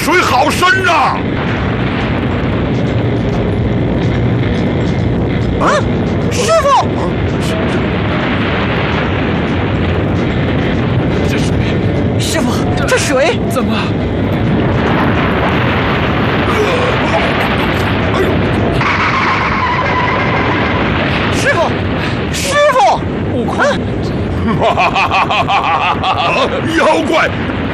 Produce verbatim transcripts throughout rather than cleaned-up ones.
水好深啊！ 啊，师傅！ 这水， 师傅，这水怎么？ 师傅，师傅， 悟空！ 啊！妖怪！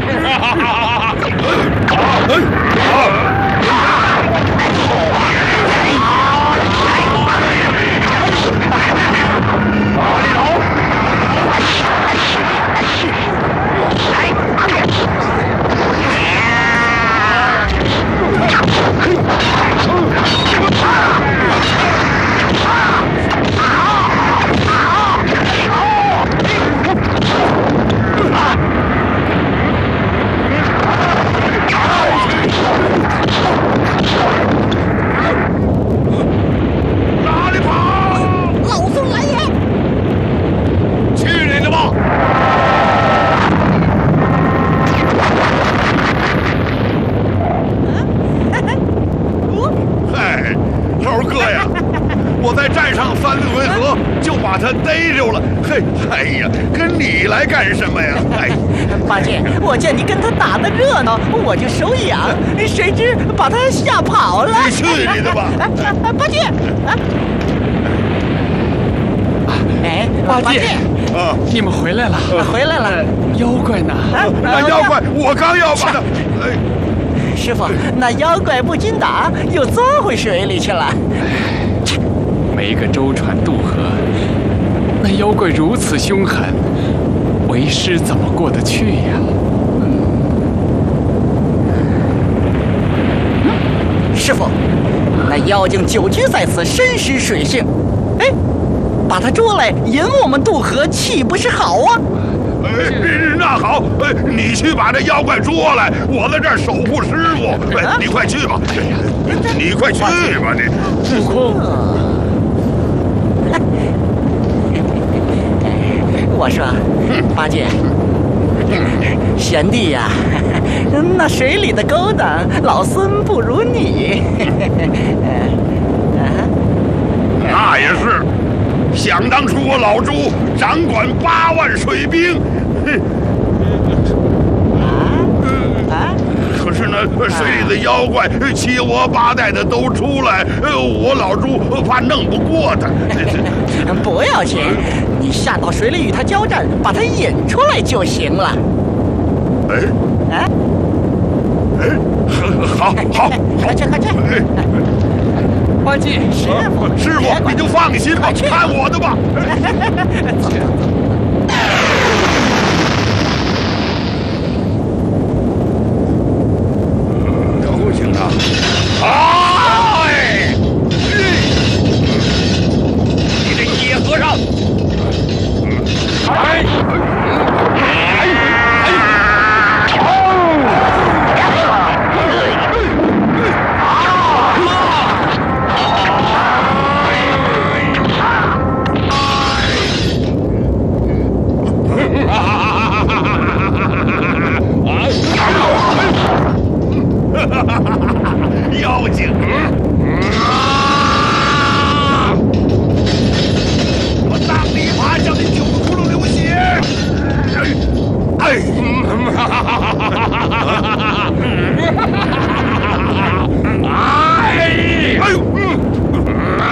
我在站上三四回合就把他逮着了，嘿，哎呀，跟你来干什么呀？哎， 八戒，我见你跟他打得热闹，我就手痒，谁知把他吓跑了。 你去你的吧！ 八戒，啊，哎， 八戒， 啊， 你们回来了， 回来了。 妖怪呢？ 那妖怪，我刚要把他，哎， 师傅，那妖怪不禁打，又钻回水里去了。 没个舟船渡河，那妖怪如此凶狠，为师怎么过得去呀？ 师傅，那妖精久居在此，深识水性。哎，把他捉来引我们渡河，岂不是好啊？ 哎，那好，哎，你去把这妖怪捉来，我在这儿守护师傅。哎，你快去吧，你快去吧，你。 悟空。 我说，八戒，贤弟呀，那水里的勾当，老孙不如你。 那也是，想当初我老朱掌管八万水兵， 啊， 可是呢，水里的妖怪七窝八带的都出来，我老朱怕弄不过他。 不要紧，你下到水里与他交战，把他引出来就行了。 哎， 啊， 哎，好，好， 快去，快去！ 八戒， 师傅， 师傅，你就放心吧，看我的吧。都行啊！哎，你这野和尚！哎！妖精！我当你一耙叫你九个窟窿流血！哎！哎！